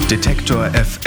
Detektor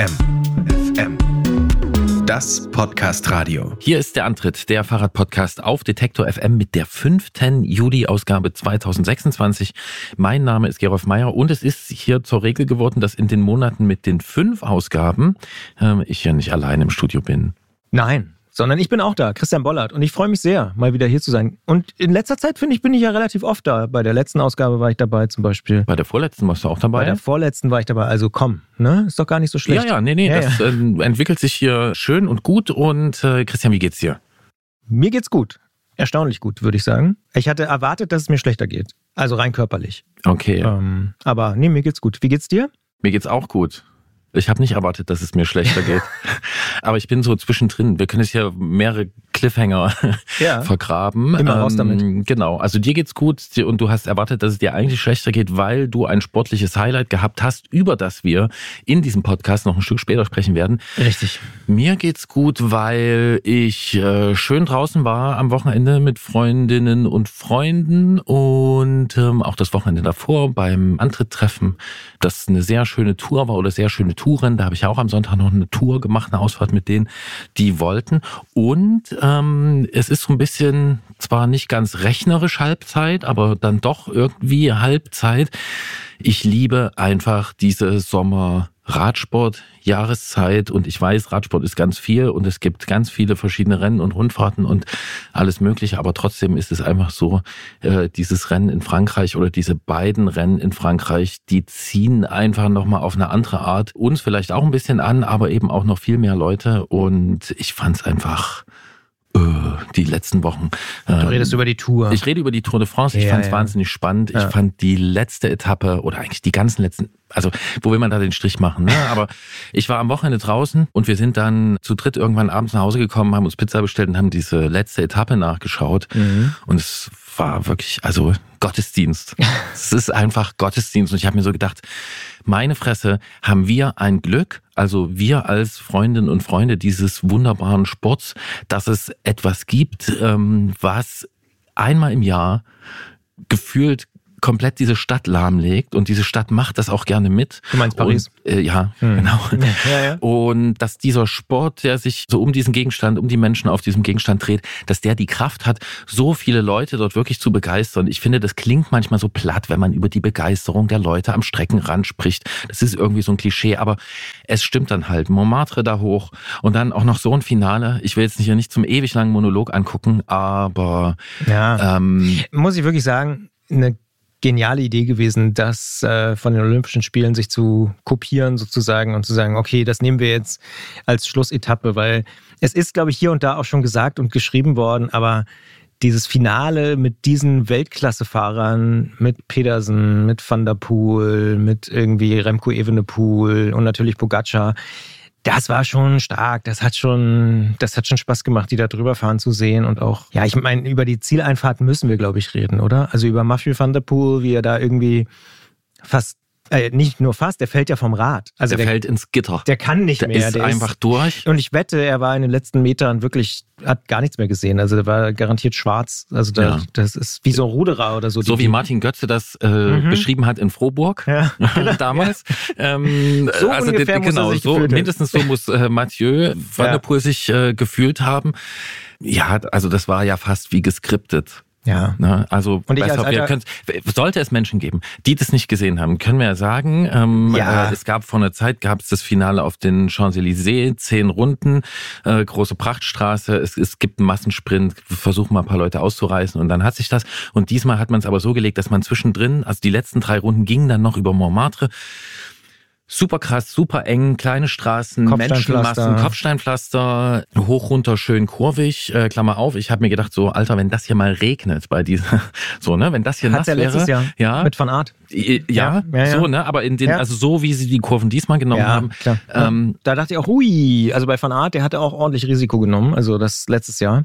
FM. Das Podcast-Radio. Hier ist der Antritt, der Fahrrad-Podcast auf Detektor FM mit der 5. Juli-Ausgabe 2026. Mein Name ist Gerolf Meyer und es ist hier zur Regel geworden, dass in den Monaten mit den 5 Ausgaben ich ja nicht allein im Studio bin. Nein, sondern ich bin auch da, Christian Bollert. Und ich freue mich sehr, mal wieder hier zu sein. Und in letzter Zeit, finde ich, bin ich ja relativ oft da. Bei der letzten Ausgabe war ich dabei zum Beispiel. Bei der vorletzten warst du auch dabei? Bei der vorletzten war ich dabei. Also komm, ne? Ist doch gar nicht so schlecht. Das entwickelt sich hier schön und gut. Und Christian, wie geht's dir? Mir geht's gut. Erstaunlich gut, würde ich sagen. Ich hatte erwartet, dass es mir schlechter geht. Also rein körperlich. Okay. Aber nee, mir geht's gut. Wie geht's dir? Mir geht's auch gut. Ich habe nicht erwartet, dass es mir schlechter geht. Aber ich bin so zwischendrin. Wir können jetzt hier mehrere Cliffhanger vergraben. Immer raus damit. Genau. Also dir geht's gut und du hast erwartet, dass es dir eigentlich schlechter geht, weil du ein sportliches Highlight gehabt hast, über das wir in diesem Podcast noch ein Stück später sprechen werden. Richtig. Mir geht's gut, weil ich schön draußen war am Wochenende mit Freundinnen und Freunden und auch das Wochenende davor beim Antritt-Treffen, das eine sehr schöne Tour war oder sehr schöne Touren. Da habe ich auch am Sonntag noch eine Tour gemacht, eine Ausfahrt mit denen, die wollten. Und es ist so ein bisschen, zwar nicht ganz rechnerisch Halbzeit, aber dann doch irgendwie Halbzeit. Ich liebe einfach diese Sommer-Radsport-Jahreszeit und ich weiß, Radsport ist ganz viel und es gibt ganz viele verschiedene Rennen und Rundfahrten und alles Mögliche, aber trotzdem ist es einfach so, dieses Rennen in Frankreich oder diese beiden Rennen in Frankreich, die ziehen einfach nochmal auf eine andere Art uns vielleicht auch ein bisschen an, aber eben auch noch viel mehr Leute und ich fand es einfach die letzten Wochen. Du redest über die Tour. Ich rede über die Tour de France. Ich fand es wahnsinnig spannend. Ich fand die letzte Etappe oder eigentlich die ganzen letzten, also wo will man da den Strich machen? Ne? Aber ich war am Wochenende draußen und wir sind dann zu dritt irgendwann abends nach Hause gekommen, haben uns Pizza bestellt und haben diese letzte Etappe nachgeschaut. Und es war wirklich, also Gottesdienst. Es ist einfach Gottesdienst. Und ich habe mir so gedacht, meine Fresse, haben wir ein Glück, also wir als Freundinnen und Freunde dieses wunderbaren Sports, dass es etwas gibt, was einmal im Jahr gefühlt komplett diese Stadt lahmlegt und diese Stadt macht das auch gerne mit. Du meinst Paris? Und, genau. Ja. Und dass dieser Sport, der sich so um diesen Gegenstand, um die Menschen auf diesem Gegenstand dreht, dass der die Kraft hat, so viele Leute dort wirklich zu begeistern. Ich finde, das klingt manchmal so platt, wenn man über die Begeisterung der Leute am Streckenrand spricht. Das ist irgendwie so ein Klischee, aber es stimmt dann halt. Montmartre da hoch und dann auch noch so ein Finale. Ich will jetzt hier nicht zum ewig langen Monolog angucken, aber muss ich wirklich sagen, eine geniale Idee gewesen, das von den Olympischen Spielen sich zu kopieren sozusagen und zu sagen, okay, das nehmen wir jetzt als Schlussetappe, weil es ist, glaube ich, hier und da auch schon gesagt und geschrieben worden, aber dieses Finale mit diesen Weltklasse-Fahrern, mit Pedersen, mit Van der Poel, mit irgendwie Remco Evenepoel und natürlich Pogacar, das war schon stark. Das hat schon Spaß gemacht, die da drüber fahren zu sehen und auch, ja, ich meine, über die Zieleinfahrt müssen wir, glaube ich, reden, oder? Also über Mathieu van der Poel, wie er da irgendwie fast, nicht nur fast, der fällt ja vom Rad. Also der fällt ins Gitter. Der kann nicht mehr. Der ist einfach durch. Und ich wette, er war in den letzten Metern wirklich, hat gar nichts mehr gesehen. Also der war garantiert schwarz. Also das ist wie so ein Ruderer oder so. So wie Martin Götze das beschrieben hat in Frohburg damals. So ungefähr muss er sich gefühlt mindestens so muss Mathieu van der Poel sich gefühlt haben. Ja, also das war ja fast wie geskriptet. Ja. Na, also und sollte es Menschen geben, die das nicht gesehen haben, können wir ja sagen, es gab vor einer Zeit, gab es das Finale auf den Champs-Élysées, 10 Runden, große Prachtstraße, es gibt einen Massensprint, versuchen mal ein paar Leute auszureißen und dann hat sich das, und diesmal hat man es aber so gelegt, dass man zwischendrin, also die letzten 3 Runden gingen dann noch über Montmartre. Super krass, super eng, kleine Straßen, Menschenmassen, Kopfsteinpflaster, hoch, runter, schön kurvig, Klammer auf. Ich habe mir gedacht, so, Alter, wenn das hier mal regnet bei dieser, so, ne, wenn das hier nass wäre. Letztes Jahr mit Van Aert. Ja, so, ne, aber in den, also so wie sie die Kurven diesmal genommen haben. Klar. Da dachte ich auch, also bei Van Aert, der hatte auch ordentlich Risiko genommen, also das letztes Jahr.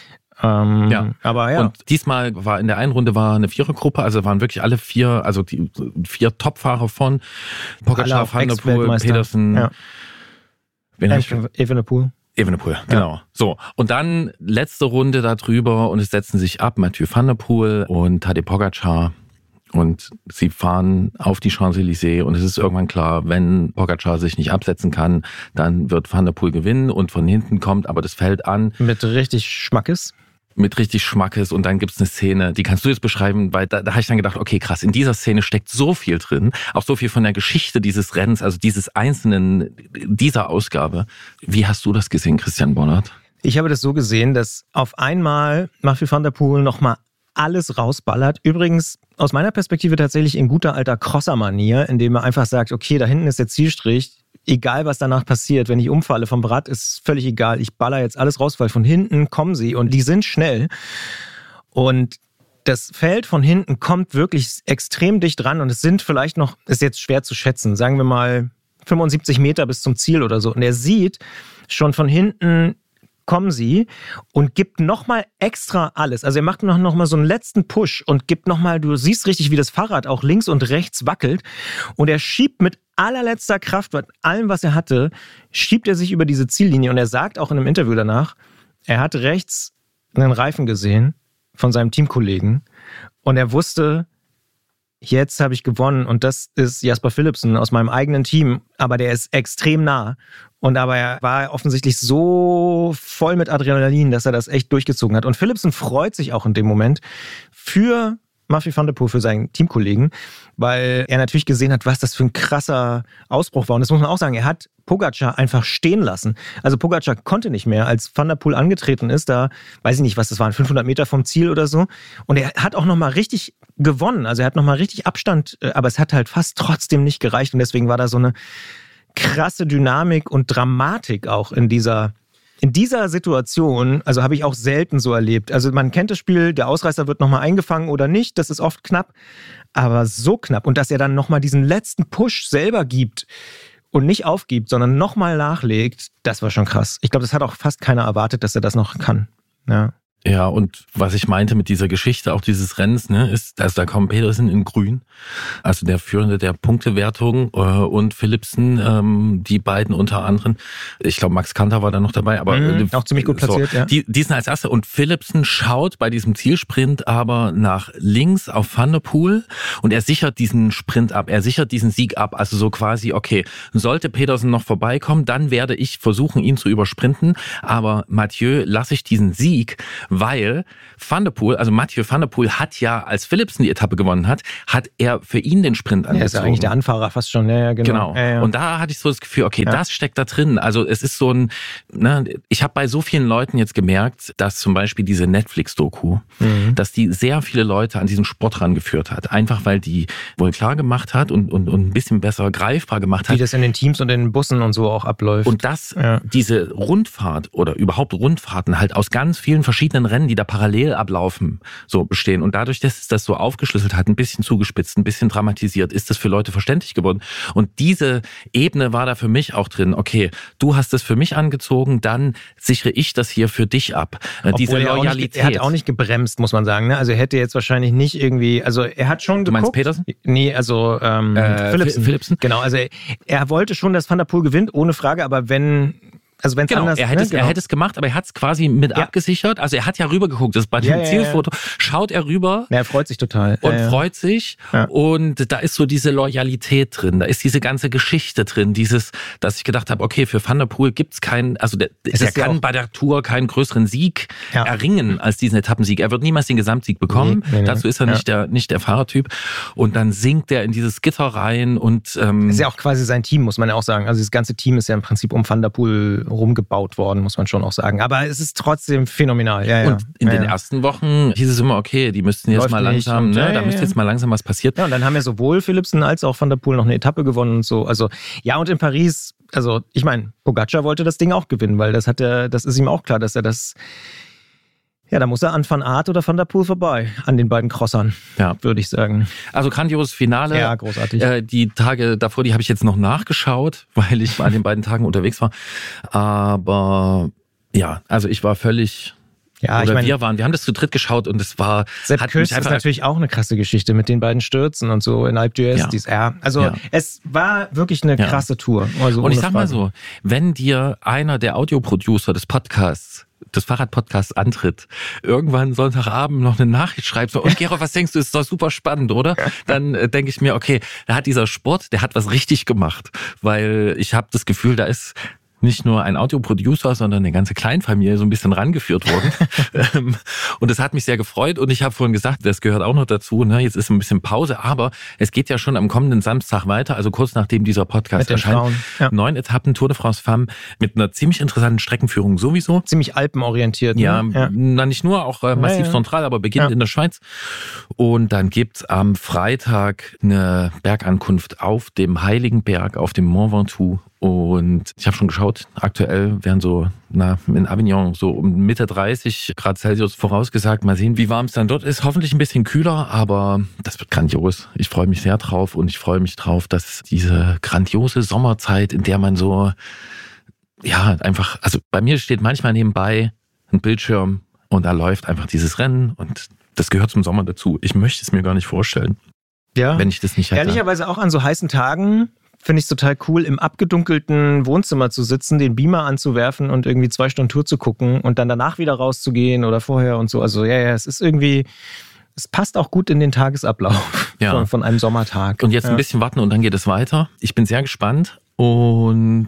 Aber ja. Und diesmal war in der einen Runde war eine Vierergruppe, also waren wirklich alle 4, also die 4 Topfahrer von Pogacar, Van der Poel, Pedersen, Evenepoel. Evenepoel, genau. So, und dann letzte Runde da drüber und es setzen sich ab Mathieu van der Poel und Tadej Pogacar Und sie fahren auf die Champs-Élysées und es ist irgendwann klar, wenn Pogačar sich nicht absetzen kann, dann wird Van der Poel gewinnen und von hinten kommt aber das Feld an. Mit richtig Schmackes. Und dann gibt's eine Szene, die kannst du jetzt beschreiben, weil da habe ich dann gedacht, okay, krass, in dieser Szene steckt so viel drin, auch so viel von der Geschichte dieses Rennens, also dieses Einzelnen, dieser Ausgabe. Wie hast du das gesehen, Christian Bollert? Ich habe das so gesehen, dass auf einmal Mathieu van der Poel nochmal alles rausballert. Übrigens aus meiner Perspektive tatsächlich in guter alter Crosser-Manier, indem er einfach sagt, okay, da hinten ist der Zielstrich, egal was danach passiert, wenn ich umfalle vom Rad, ist völlig egal, ich baller jetzt alles raus, weil von hinten kommen sie und die sind schnell. Und das Feld von hinten kommt wirklich extrem dicht ran und es sind vielleicht noch, ist jetzt schwer zu schätzen, sagen wir mal 75 Meter bis zum Ziel oder so. Und er sieht schon von hinten, kommen sie und gibt nochmal extra alles. Also er macht noch mal so einen letzten Push und gibt nochmal, du siehst richtig, wie das Fahrrad auch links und rechts wackelt und er schiebt mit allerletzter Kraft, mit allem, was er hatte, schiebt er sich über diese Ziellinie und er sagt auch in einem Interview danach, er hat rechts einen Reifen gesehen von seinem Teamkollegen und er wusste, jetzt habe ich gewonnen und das ist Jasper Philipsen aus meinem eigenen Team, aber der ist extrem nah. Und aber er war offensichtlich so voll mit Adrenalin, dass er das echt durchgezogen hat. Und Philipsen freut sich auch in dem Moment für Mathieu van der Poel, für seinen Teamkollegen, weil er natürlich gesehen hat, was das für ein krasser Ausbruch war. Und das muss man auch sagen, er hat Pogačar einfach stehen lassen. Also Pogačar konnte nicht mehr, als Van der Poel angetreten ist, da weiß ich nicht, was das waren, 500 Meter vom Ziel oder so. Und er hat auch nochmal richtig gewonnen, also er hat nochmal richtig Abstand, aber es hat halt fast trotzdem nicht gereicht. Und deswegen war da so eine krasse Dynamik und Dramatik auch in dieser Situation, also habe ich auch selten so erlebt. Also man kennt das Spiel, der Ausreißer wird nochmal eingefangen oder nicht, das ist oft knapp, aber so knapp. Und dass er dann nochmal diesen letzten Push selber gibt und nicht aufgibt, sondern nochmal nachlegt, das war schon krass. Ich glaube, das hat auch fast keiner erwartet, dass er das noch kann. Ja. Ja, und was ich meinte mit dieser Geschichte, auch dieses Rennens, ne, ist, also da kommt Pedersen in grün, also der Führende der Punktewertung, und Philipsen, die beiden unter anderem. Ich glaube, Max Kanter war da noch dabei, aber auch ziemlich gut platziert, so, ja. Die sind als Erste. Und Philipsen schaut bei diesem Zielsprint aber nach links auf Van der Poel und er sichert diesen Sprint ab, er sichert diesen Sieg ab. Also so quasi, okay, sollte Pedersen noch vorbeikommen, dann werde ich versuchen, ihn zu übersprinten. Aber Mathieu lasse ich diesen Sieg, weil Van der Poel, also Mathieu van der Poel hat ja, als Philipsen die Etappe gewonnen hat er für ihn den Sprint angezogen. Er ist ja eigentlich der Anfahrer fast schon, ja, genau. Ja. Und da hatte ich so das Gefühl, okay, das steckt da drin. Also es ist so ein, ne, ich habe bei so vielen Leuten jetzt gemerkt, dass zum Beispiel diese Netflix-Doku, dass die sehr viele Leute an diesen Sport rangeführt hat. Einfach weil die wohl klar gemacht hat und ein bisschen besser greifbar gemacht hat. Wie das in den Teams und in den Bussen und so auch abläuft. Und dass diese Rundfahrt oder überhaupt Rundfahrten halt aus ganz vielen verschiedenen Rennen, die da parallel ablaufen, so bestehen. Und dadurch, dass es das so aufgeschlüsselt hat, ein bisschen zugespitzt, ein bisschen dramatisiert, ist das für Leute verständlich geworden. Und diese Ebene war da für mich auch drin. Okay, du hast es für mich angezogen, dann sichere ich das hier für dich ab. Diese Loyalität. Er hat auch nicht gebremst, muss man sagen. Ne? Also er hätte jetzt wahrscheinlich nicht irgendwie, also er hat schon geguckt. Du meinst Pedersen? Nee, also Philipsen. Genau, also er wollte schon, dass Van der Poel gewinnt, ohne Frage, aber wenn es anders... Er hätte es gemacht, aber er hat es quasi mit abgesichert. Also er hat ja rübergeguckt, das ist bei dem Zielfoto. Schaut er rüber. Ja, er freut sich total. Und freut sich. Ja. Und da ist so diese Loyalität drin. Da ist diese ganze Geschichte drin. Dass ich gedacht habe, okay, für Van der Poel gibt's keinen, also der kann bei der Tour keinen größeren Sieg erringen als diesen Etappensieg. Er wird niemals den Gesamtsieg bekommen. Nee. Dazu ist er nicht der Fahrertyp. Und dann sinkt er in dieses Gitter rein und... ist ja auch quasi sein Team, muss man ja auch sagen. Also das ganze Team ist ja im Prinzip um Van der Poel rumgebaut worden, muss man schon auch sagen. Aber es ist trotzdem phänomenal. Ja, und in den ersten Wochen hieß es immer, okay, die müssten jetzt mal langsam, da müsste jetzt mal langsam was passieren. Ja, und dann haben ja sowohl Philipsen als auch Van der Poel noch eine Etappe gewonnen und so. Also, ja, und in Paris, also ich meine, Pogačar wollte das Ding auch gewinnen, weil das ist ihm auch klar, dass er das... Ja, da muss er an Van Aert oder Van der Poel vorbei, an den beiden Crossern, würde ich sagen. Also grandioses Finale. Ja, großartig. Die Tage davor, die habe ich jetzt noch nachgeschaut, weil ich an den beiden Tagen unterwegs war. Aber ja, also ich war völlig Ja, Oder wir haben das zu dritt geschaut und es war... Sepp Kuss ist natürlich auch eine krasse Geschichte mit den beiden Stürzen und so in Alpe d'Huez. Ja. Es war wirklich eine krasse Tour. Also und ich sag mal so, wenn dir einer der Audioproducer des Podcasts, des Fahrradpodcasts antritt, irgendwann Sonntagabend noch eine Nachricht schreibt, so, und Gero, was denkst du, ist doch super spannend, oder? Dann denke ich mir, okay, da hat dieser Sport, der hat was richtig gemacht, weil ich habe das Gefühl, da ist nicht nur ein Audioproducer, sondern eine ganze Kleinfamilie so ein bisschen rangeführt worden. Und das hat mich sehr gefreut. Und ich habe vorhin gesagt, das gehört auch noch dazu. Ne? Jetzt ist ein bisschen Pause, aber es geht ja schon am kommenden Samstag weiter, also kurz nachdem dieser Podcast erscheint. 9 Etappen Tour de France Femmes mit einer ziemlich interessanten Streckenführung sowieso. Ziemlich alpenorientiert. Ne? Ja, nicht nur, auch massiv zentral, aber beginnt in der Schweiz. Und dann gibt's am Freitag eine Bergankunft auf dem Heiligen Berg, auf dem Mont Ventoux. Und ich habe schon geschaut, aktuell werden so in Avignon so um Mitte 30 Grad Celsius vorausgesagt. Mal sehen, wie warm es dann dort ist. Hoffentlich ein bisschen kühler, aber das wird grandios. Ich freue mich sehr drauf und ich freue mich drauf, dass diese grandiose Sommerzeit, in der man so, einfach, also bei mir steht manchmal nebenbei ein Bildschirm und da läuft einfach dieses Rennen und das gehört zum Sommer dazu. Ich möchte es mir gar nicht vorstellen, wenn ich das nicht hätte. Ehrlicherweise auch an so heißen Tagen finde ich es total cool, im abgedunkelten Wohnzimmer zu sitzen, den Beamer anzuwerfen und irgendwie 2 Stunden Tour zu gucken und dann danach wieder rauszugehen oder vorher und so. Also es ist irgendwie, es passt auch gut in den Tagesablauf von einem Sommertag. Und jetzt ein bisschen warten und dann geht es weiter. Ich bin sehr gespannt und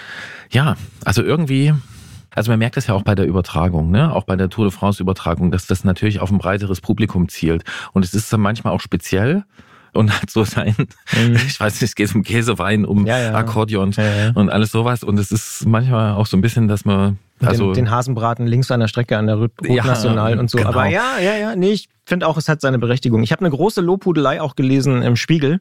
also irgendwie... Also man merkt das ja auch bei der Übertragung, ne? Auch bei der Tour de France Übertragung, dass das natürlich auf ein breiteres Publikum zielt. Und es ist dann manchmal auch speziell und hat so sein, ich weiß nicht, es geht um Käsewein, um Akkordeon und alles sowas. Und es ist manchmal auch so ein bisschen, dass man... Den Hasenbraten links an der Strecke an der Route Nationale und so. Genau. Aber ich finde auch, es hat seine Berechtigung. Ich habe eine große Lobhudelei auch gelesen im Spiegel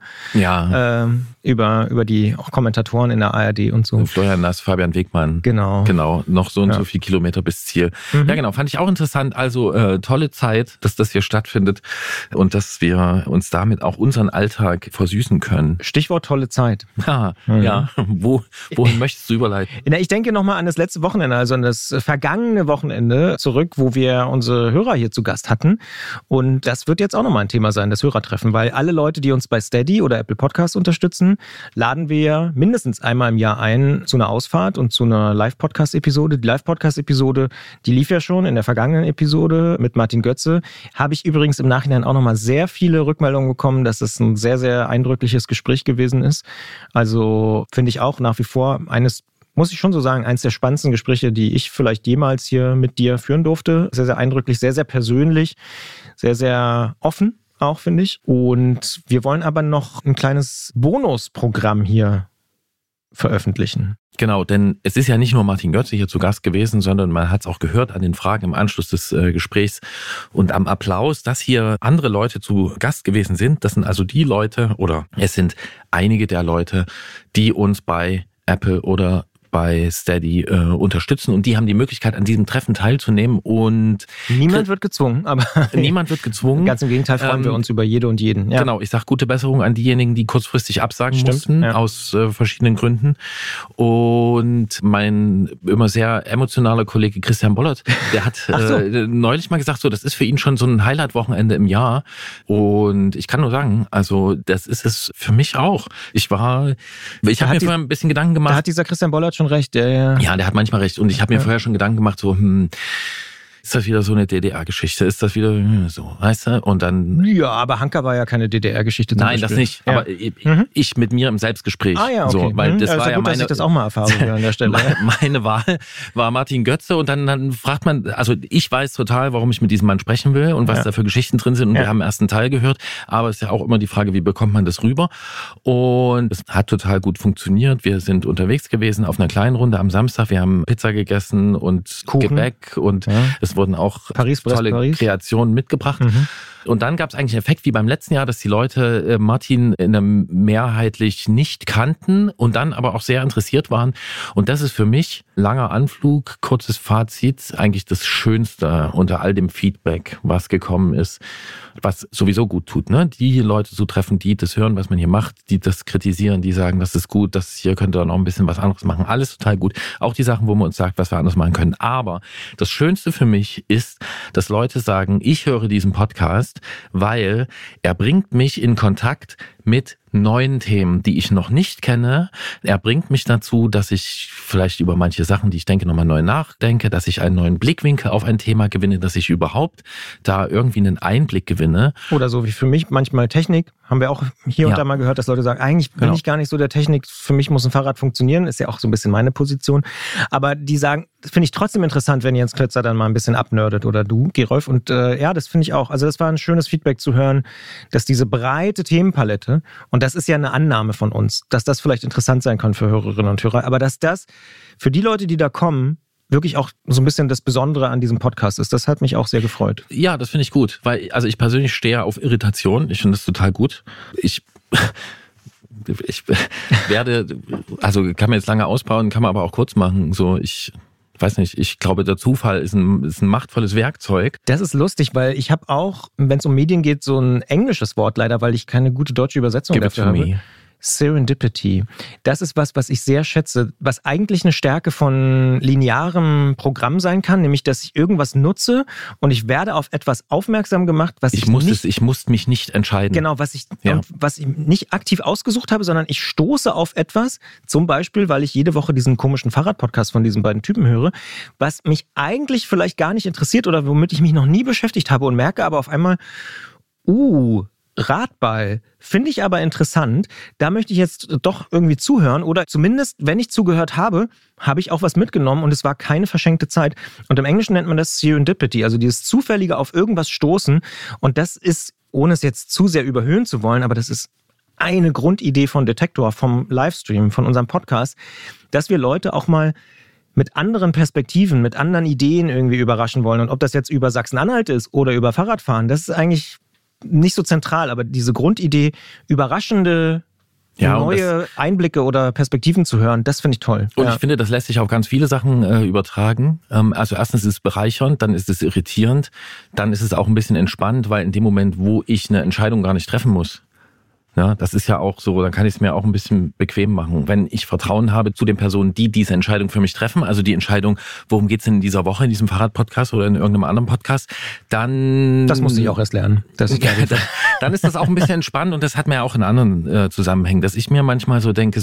über die auch Kommentatoren in der ARD und so. Florian Nass, Fabian Wegmann. Genau, noch so und so viel Kilometer bis Ziel. Ja, genau, fand ich auch interessant. Also tolle Zeit, dass das hier stattfindet und dass wir uns damit auch unseren Alltag versüßen können. Stichwort tolle Zeit. Wohin möchtest du überleiten? Ich denke nochmal an das letzte Wochenende, also an das vergangene Wochenende zurück, wo wir unsere Hörer hier zu Gast hatten. Und das wird jetzt auch nochmal ein Thema sein, das Hörertreffen, weil alle Leute, die uns bei Steady oder Apple Podcasts unterstützen, laden wir mindestens einmal im Jahr ein zu einer Ausfahrt und zu einer Live-Podcast-Episode. Die Live-Podcast-Episode, die lief ja schon in der vergangenen Episode mit Martin Götze. Habe ich übrigens im Nachhinein auch nochmal sehr viele Rückmeldungen bekommen, dass es ein sehr, sehr eindrückliches Gespräch gewesen ist. Also finde ich auch nach wie vor muss ich schon so sagen, eines der spannendsten Gespräche, die ich vielleicht jemals hier mit dir führen durfte. Sehr, sehr eindrücklich, sehr, sehr persönlich, sehr, sehr offen auch, finde ich. Und wir wollen aber noch ein kleines Bonusprogramm hier veröffentlichen. Genau, denn es ist ja nicht nur Martin Götze hier zu Gast gewesen, sondern man hat es auch gehört an den Fragen im Anschluss des Gesprächs und am Applaus, dass hier andere Leute zu Gast gewesen sind. Das sind also die Leute oder es sind einige der Leute, die uns bei Apple oder bei Steady unterstützen und die haben die Möglichkeit, an diesem Treffen teilzunehmen und niemand wird gezwungen, aber niemand wird gezwungen. Ganz im Gegenteil freuen wir uns über jede und jeden. Ja. Genau, ich sage gute Besserung an diejenigen, die kurzfristig absagen mussten, aus verschiedenen Gründen. Und mein immer sehr emotionaler Kollege Christian Bollert, der hat neulich mal gesagt, so das ist für ihn schon so ein Highlight-Wochenende im Jahr. Und ich kann nur sagen, also das ist es für mich auch. Ich habe mir vorher ein bisschen Gedanken gemacht. Da hat dieser Christian Bollert schon recht. Ja, der hat manchmal recht. Und ich habe mir vorher schon Gedanken gemacht, so, ist das wieder so eine DDR-Geschichte? Ist das wieder so, weißt du? Und dann... Ja, aber Hanka war ja keine DDR-Geschichte. Nein, das nicht. Ja. Aber ich mit mir im Selbstgespräch. Ah ja, okay. So, weil das war ja gut, dass ich das auch mal erfahren an der Stelle. Meine Wahl war Martin Götze und dann fragt man, also ich weiß total, warum ich mit diesem Mann sprechen will und was da für Geschichten drin sind und wir haben den ersten Teil gehört, aber es ist ja auch immer die Frage, wie bekommt man das rüber? Und es hat total gut funktioniert. Wir sind unterwegs gewesen auf einer kleinen Runde am Samstag. Wir haben Pizza gegessen und Kuchen. Gebäck und es wurden auch tolle Kreationen mitgebracht. Und dann gab es eigentlich einen Effekt wie beim letzten Jahr, dass die Leute Martin mehrheitlich nicht kannten und dann aber auch sehr interessiert waren. Und das ist für mich, langer Anflug, kurzes Fazit, eigentlich das Schönste unter all dem Feedback, was gekommen ist, was sowieso gut tut, ne? Die Leute zu treffen, die das hören, was man hier macht, die das kritisieren, die sagen, das ist gut, das hier könnte ihr noch ein bisschen was anderes machen. Alles total gut. Auch die Sachen, wo man uns sagt, was wir anders machen können. Aber das Schönste für mich mich, ist, dass Leute sagen, ich höre diesen Podcast, weil er bringt mich in Kontakt mit neuen Themen, die ich noch nicht kenne. Er bringt mich dazu, dass ich vielleicht über manche Sachen, die ich denke, nochmal neu nachdenke, dass ich einen neuen Blickwinkel auf ein Thema gewinne, dass ich überhaupt da irgendwie einen Einblick gewinne. Oder so wie für mich manchmal Technik. Haben wir auch hier und da mal gehört, dass Leute sagen, eigentlich bin ich gar nicht so der Technik, für mich muss ein Fahrrad funktionieren, ist ja auch so ein bisschen meine Position. Aber die sagen, das finde ich trotzdem interessant, wenn Jens Klötzer dann mal ein bisschen abnerdet oder du, Gerolf. Und das finde ich auch. Also das war ein schönes Feedback zu hören, dass diese breite Themenpalette, und das ist ja eine Annahme von uns, dass das vielleicht interessant sein kann für Hörerinnen und Hörer, aber dass das für die Leute, die da kommen, wirklich auch so ein bisschen das Besondere an diesem Podcast ist. Das hat mich auch sehr gefreut. Ja, das finde ich gut, weil also ich persönlich stehe auf Irritation. Ich finde das total gut. Ich werde, also kann man jetzt lange ausbauen, kann man aber auch kurz machen. So, ich weiß nicht, ich glaube, der Zufall ist ein machtvolles Werkzeug. Das ist lustig, weil ich habe auch, wenn es um Medien geht, so ein englisches Wort leider, weil ich keine gute deutsche Übersetzung dafür habe. Serendipity. Das ist was ich sehr schätze, was eigentlich eine Stärke von linearem Programm sein kann, nämlich, dass ich irgendwas nutze und ich werde auf etwas aufmerksam gemacht, was ich muss mich nicht entscheiden. Genau, was ich nicht aktiv ausgesucht habe, sondern ich stoße auf etwas, zum Beispiel, weil ich jede Woche diesen komischen Fahrradpodcast von diesen beiden Typen höre, was mich eigentlich vielleicht gar nicht interessiert oder womit ich mich noch nie beschäftigt habe und merke aber auf einmal, Radball, finde ich aber interessant. Da möchte ich jetzt doch irgendwie zuhören oder zumindest, wenn ich zugehört habe, habe ich auch was mitgenommen und es war keine verschenkte Zeit. Und im Englischen nennt man das Serendipity, also dieses zufällige auf irgendwas stoßen. Und das ist, ohne es jetzt zu sehr überhöhen zu wollen, aber das ist eine Grundidee von Detektor, vom Livestream, von unserem Podcast, dass wir Leute auch mal mit anderen Perspektiven, mit anderen Ideen irgendwie überraschen wollen. Und ob das jetzt über Sachsen-Anhalt ist oder über Fahrradfahren, das ist eigentlich nicht so zentral, aber diese Grundidee, überraschende neue Einblicke oder Perspektiven zu hören, das finde ich toll. Und ich finde, das lässt sich auf ganz viele Sachen übertragen. Also erstens ist es bereichernd, dann ist es irritierend, dann ist es auch ein bisschen entspannt, weil in dem Moment, wo ich eine Entscheidung gar nicht treffen muss, ja, das ist ja auch so, dann kann ich es mir auch ein bisschen bequem machen. Wenn ich Vertrauen habe zu den Personen, die diese Entscheidung für mich treffen, also die Entscheidung, worum geht's denn in dieser Woche, in diesem Fahrradpodcast oder in irgendeinem anderen Podcast, dann... Das musste ich auch erst lernen. Dann ist das auch ein bisschen entspannt und das hat mir ja auch in anderen Zusammenhängen, dass ich mir manchmal so denke,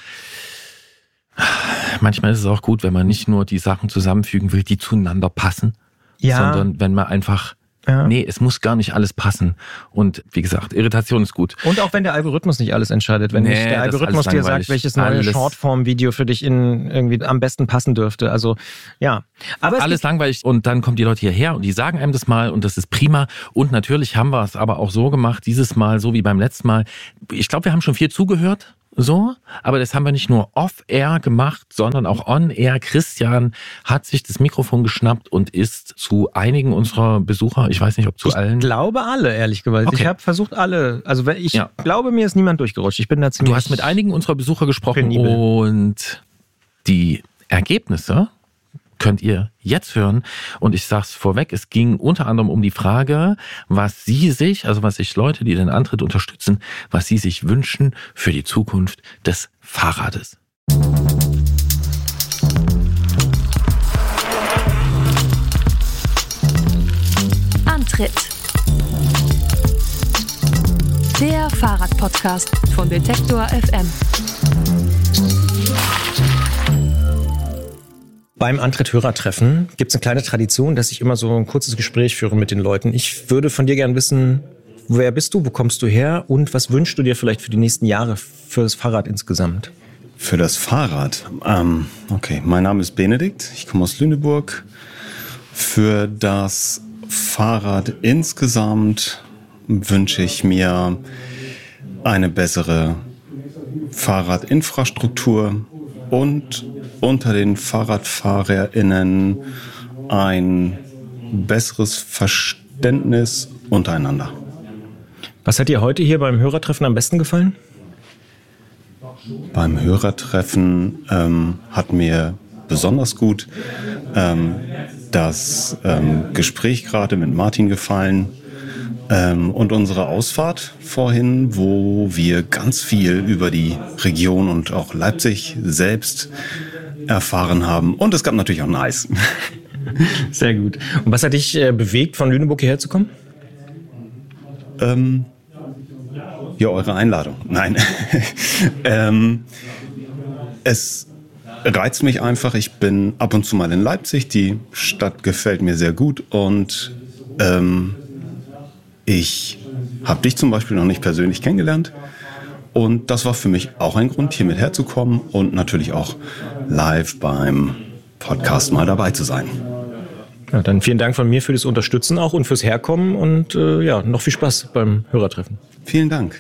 manchmal ist es auch gut, wenn man nicht nur die Sachen zusammenfügen will, die zueinander passen, sondern wenn man einfach... Nee, es muss gar nicht alles passen. Und wie gesagt, Irritation ist gut. Und auch wenn der Algorithmus nicht alles entscheidet. Wenn nicht der Algorithmus dir sagt, welches neue Shortform-Video für dich irgendwie am besten passen dürfte. Also, ja. Aber alles langweilig. Und dann kommen die Leute hierher und die sagen einem das mal und das ist prima. Und natürlich haben wir es aber auch so gemacht, dieses Mal, so wie beim letzten Mal. Ich glaube, wir haben schon viel zugehört. So, aber das haben wir nicht nur off-air gemacht, sondern auch on-air. Christian hat sich das Mikrofon geschnappt und ist zu einigen unserer Besucher, ich weiß nicht, ob zu allen. Ich glaube alle, ehrlich gesagt. Okay. Ich habe versucht alle, also ich glaube, mir ist niemand durchgerutscht. Ich bin da ziemlich... Du hast mit einigen unserer Besucher gesprochen penibel. Und die Ergebnisse könnt ihr jetzt hören. Und ich sag's vorweg, es ging unter anderem um die Frage, was sich Leute, die den Antritt unterstützen, was sie sich wünschen für die Zukunft des Fahrrades. Antritt. Der Fahrradpodcast von Detektor FM. Beim Antritt-Hörertreffen gibt es eine kleine Tradition, dass ich immer so ein kurzes Gespräch führe mit den Leuten. Ich würde von dir gerne wissen, wer bist du, wo kommst du her und was wünschst du dir vielleicht für die nächsten Jahre für das Fahrrad insgesamt? Für das Fahrrad? Okay, mein Name ist Benedikt, ich komme aus Lüneburg. Für das Fahrrad insgesamt wünsche ich mir eine bessere Fahrradinfrastruktur und unter den FahrradfahrerInnen ein besseres Verständnis untereinander. Was hat dir heute hier beim Hörertreffen am besten gefallen? Beim Hörertreffen hat mir besonders gut das Gespräch gerade mit Martin gefallen und unsere Ausfahrt vorhin, wo wir ganz viel über die Region und auch Leipzig selbst erfahren haben. Und es gab natürlich auch ein Eis. Sehr gut. Und was hat dich bewegt, von Lüneburg hierher zu kommen? Ja, eure Einladung. Nein. Es reizt mich einfach. Ich bin ab und zu mal in Leipzig. Die Stadt gefällt mir sehr gut. Und ich habe dich zum Beispiel noch nicht persönlich kennengelernt. Und das war für mich auch ein Grund, hier mit herzukommen und natürlich auch live beim Podcast mal dabei zu sein. Ja, dann vielen Dank von mir für das Unterstützen auch und fürs Herkommen und noch viel Spaß beim Hörertreffen. Vielen Dank.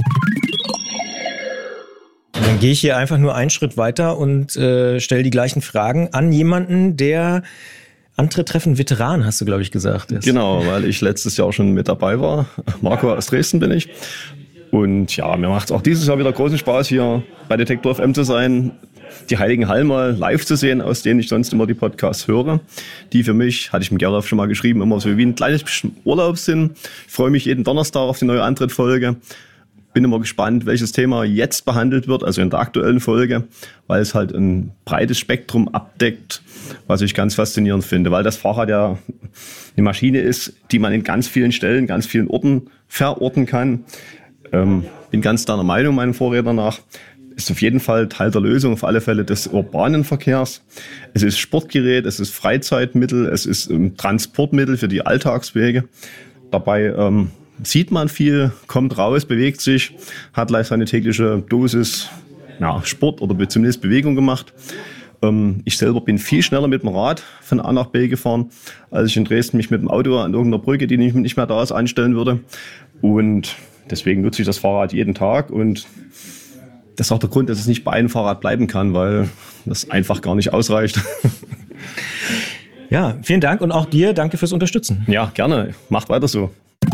Dann gehe ich hier einfach nur einen Schritt weiter und stelle die gleichen Fragen an jemanden, der Antritt-Treffen Veteran, hast du, glaube ich, gesagt. Ist. Genau, weil ich letztes Jahr schon mit dabei war. Marco aus Dresden bin ich. Und ja, mir macht es auch dieses Jahr wieder großen Spaß, hier bei Detektor FM zu sein, die Heiligen Hallen mal live zu sehen, aus denen ich sonst immer die Podcasts höre. Die für mich, hatte ich mit Gerolf schon mal geschrieben, immer so wie ein kleines bisschen Urlaub sind. Ich freue mich jeden Donnerstag auf die neue Antritt-Folge. Bin immer gespannt, welches Thema jetzt behandelt wird, also in der aktuellen Folge, weil es halt ein breites Spektrum abdeckt, was ich ganz faszinierend finde, weil das Fahrrad ja eine Maschine ist, die man in ganz vielen Stellen, ganz vielen Orten verorten kann. Bin ganz deiner Meinung, meinen Vorredner nach. Ist auf jeden Fall Teil der Lösung, auf alle Fälle des urbanen Verkehrs. Es ist Sportgerät, es ist Freizeitmittel, es ist Transportmittel für die Alltagswege. Dabei sieht man viel, kommt raus, bewegt sich, hat gleich seine tägliche Dosis Sport oder zumindest Bewegung gemacht. Ich selber bin viel schneller mit dem Rad von A nach B gefahren, als ich in Dresden mich mit dem Auto an irgendeiner Brücke, die nicht mehr da ist, anstellen würde. Und deswegen nutze ich das Fahrrad jeden Tag und das ist auch der Grund, dass es nicht bei einem Fahrrad bleiben kann, weil das einfach gar nicht ausreicht. Ja, vielen Dank und auch dir danke fürs Unterstützen. Ja, gerne. Macht weiter so.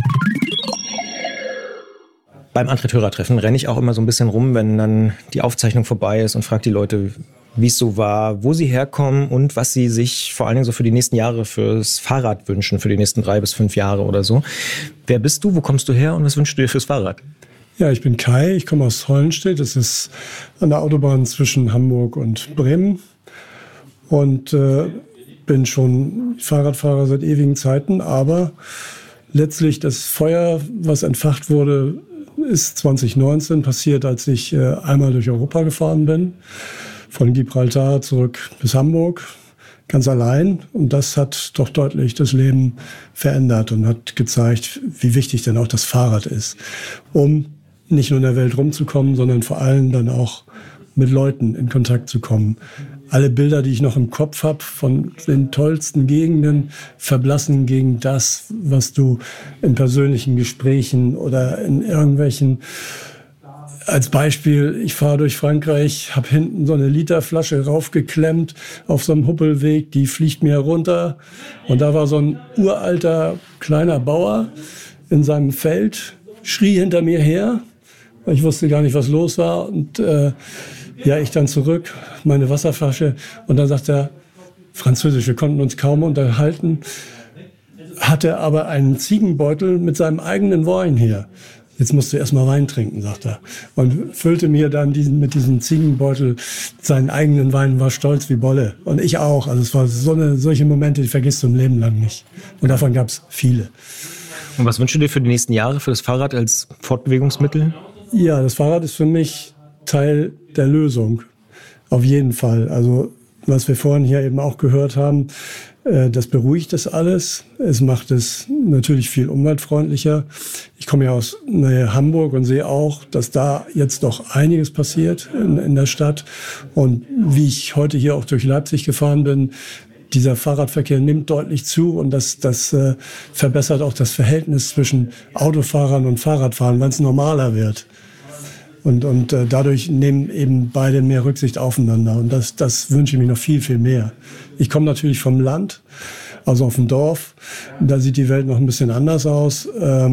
Beim Antritt-Hörertreffen renne ich auch immer so ein bisschen rum, wenn dann die Aufzeichnung vorbei ist und frage die Leute, wie es so war, wo sie herkommen und was sie sich vor allen Dingen so für die nächsten Jahre fürs Fahrrad wünschen, für die nächsten 3 bis 5 Jahre oder so. Wer bist du, wo kommst du her und was wünschst du dir fürs Fahrrad? Ja, ich bin Kai, ich komme aus Hollenstedt, das ist an der Autobahn zwischen Hamburg und Bremen und bin schon Fahrradfahrer seit ewigen Zeiten, aber letztlich das Feuer, was entfacht wurde, ist 2019 passiert, als ich einmal durch Europa gefahren bin, von Gibraltar zurück bis Hamburg, ganz allein. Und das hat doch deutlich das Leben verändert und hat gezeigt, wie wichtig denn auch das Fahrrad ist, um nicht nur in der Welt rumzukommen, sondern vor allem dann auch mit Leuten in Kontakt zu kommen. Alle Bilder, die ich noch im Kopf habe von den tollsten Gegenden, verblassen gegen das, was du in persönlichen Gesprächen oder in irgendwelchen, als Beispiel, ich fahre durch Frankreich, habe hinten so eine Literflasche raufgeklemmt auf so einem Huppelweg, die fliegt mir runter und da war so ein uralter kleiner Bauer in seinem Feld, schrie hinter mir her, ich wusste gar nicht, was los war und ich dann zurück, meine Wasserflasche und dann sagt er, Französisch, wir konnten uns kaum unterhalten, hatte aber einen Ziegenbeutel mit seinem eigenen Wein hier. Jetzt musst du erstmal Wein trinken, sagt er. Und füllte mir dann mit diesem Ziegenbeutel seinen eigenen Wein, war stolz wie Bolle. Und ich auch. Also es war solche Momente, die vergisst du im Leben lang nicht. Und davon gab es viele. Und was wünschst du dir für die nächsten Jahre, für das Fahrrad als Fortbewegungsmittel? Ja, das Fahrrad ist für mich Teil der Lösung. Auf jeden Fall. Also was wir vorhin hier eben auch gehört haben, das beruhigt das alles. Es macht es natürlich viel umweltfreundlicher. Ich komme ja aus Hamburg und sehe auch, dass da jetzt doch einiges passiert in der Stadt. Und wie ich heute hier auch durch Leipzig gefahren bin, dieser Fahrradverkehr nimmt deutlich zu und das verbessert auch das Verhältnis zwischen Autofahrern und Fahrradfahrern, wenn es normaler wird. Und dadurch nehmen eben beide mehr Rücksicht aufeinander. Und das wünsche ich mir noch viel, viel mehr. Ich komme natürlich vom Land, also auf dem Dorf. Da sieht die Welt noch ein bisschen anders aus.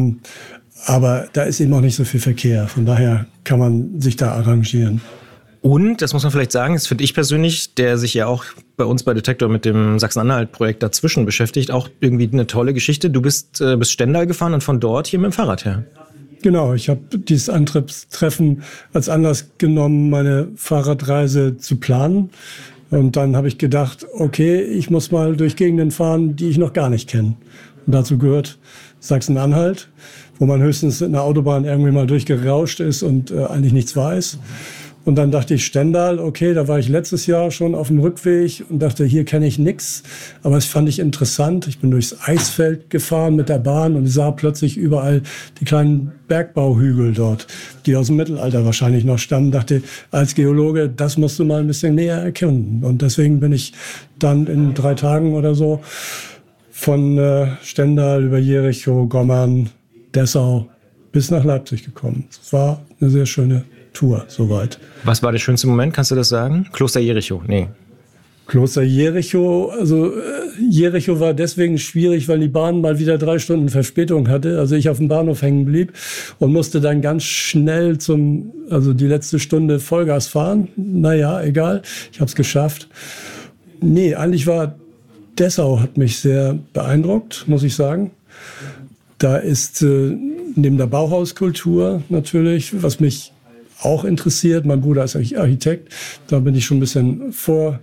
Aber da ist eben auch nicht so viel Verkehr. Von daher kann man sich da arrangieren. Und, das muss man vielleicht sagen, ist für dich persönlich, der sich ja auch bei uns bei Detektor mit dem Sachsen-Anhalt-Projekt dazwischen beschäftigt, auch irgendwie eine tolle Geschichte. Du bist bis Stendal gefahren und von dort hier mit dem Fahrrad her. Genau, ich habe dieses Antriebstreffen als Anlass genommen, meine Fahrradreise zu planen. Und dann habe ich gedacht, okay, ich muss mal durch Gegenden fahren, die ich noch gar nicht kenne. Und dazu gehört Sachsen-Anhalt, wo man höchstens in der Autobahn irgendwie mal durchgerauscht ist und eigentlich nichts weiß. Und dann dachte ich, Stendal, okay, da war ich letztes Jahr schon auf dem Rückweg und dachte, hier kenne ich nichts. Aber das fand ich interessant. Ich bin durchs Eisfeld gefahren mit der Bahn und sah plötzlich überall die kleinen Bergbauhügel dort, die aus dem Mittelalter wahrscheinlich noch stammen. Dachte, als Geologe, das musst du mal ein bisschen näher erkennen. Und deswegen bin ich dann in 3 Tagen oder so von Stendal über Jericho, Gommern, Dessau bis nach Leipzig gekommen. Es war eine sehr schöne Tour soweit. Was war der schönste Moment, kannst du das sagen? Kloster Jericho, nee. Kloster Jericho, also Jericho war deswegen schwierig, weil die Bahn mal wieder 3 Stunden Verspätung hatte. Also ich auf dem Bahnhof hängen blieb und musste dann ganz schnell die letzte Stunde Vollgas fahren. Naja, egal, ich habe es geschafft. Nee, eigentlich war Dessau hat mich sehr beeindruckt, muss ich sagen. Da ist neben der Bauhauskultur natürlich, was mich auch interessiert. Mein Bruder ist Architekt. Da bin ich schon ein bisschen